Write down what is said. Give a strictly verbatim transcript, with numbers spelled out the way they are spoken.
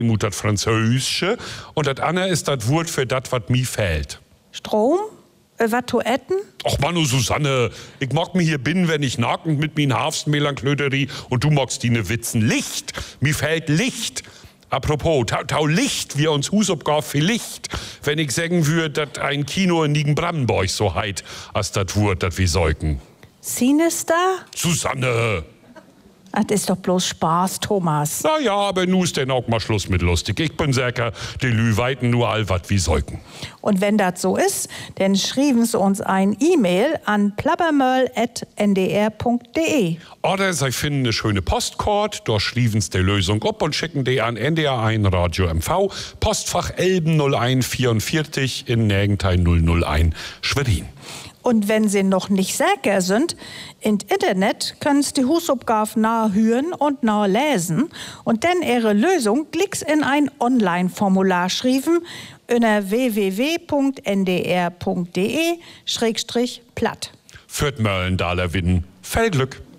Mut das Französische und das andere ist das Wort für das, was mir fehlt. Strom? Was zu essen? Ach Manu, Susanne, ich mag mich hier binnen, wenn ich nackend mit min Hafstenmelanklöterie und du magst die ne Witzen. Licht, mir fehlt Licht. Apropos, tau, tau Licht, wir uns Husabgabe für Licht, wenn ich sagen würde, dass ein Kino in Nigen-Brandenburg so heit, als das Wort, das wir säugen. Sinister? Susanne! Das ist doch bloß Spaß, Thomas. Na ja, aber nu ist denn auch mal Schluss mit lustig. Ich bin sicher, die Lü weiten nur all wat wie säugen. Und wenn das so ist, dann schrieben Sie uns ein E-Mail an plappermöll at n d r punkt d e. Oder Sie finden eine schöne Postkarte, da schrieben Sie die Lösung ab und schicken die an N D R eins Radio M V, Postfach Elben null eins vierundvierzig in Nägentheil null null eins Schwerin. Und wenn Sie noch nicht sicher sind, im Internet können Sie die Hausaufgabe nachhören und nachlesen und dann Ihre Lösung klicks in ein Online-Formular schreiben unter w w w punkt n d r punkt d e slash platt. Für Möllendahler Winnen. Viel Glück!